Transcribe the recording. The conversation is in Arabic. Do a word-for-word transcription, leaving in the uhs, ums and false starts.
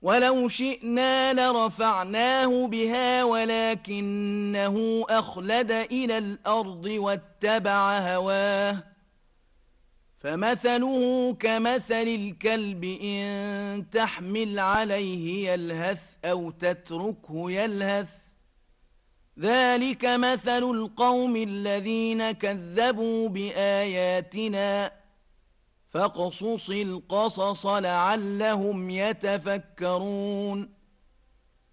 ولو شئنا لرفعناه بها ولكنه أخلد إلى الأرض واتبع هواه فمثله كمثل الكلب إن تحمل عليه يلهث أو تتركه يلهث ذلك مثل القوم الذين كذبوا بآياتنا فاقصص القصص لعلهم يتفكرون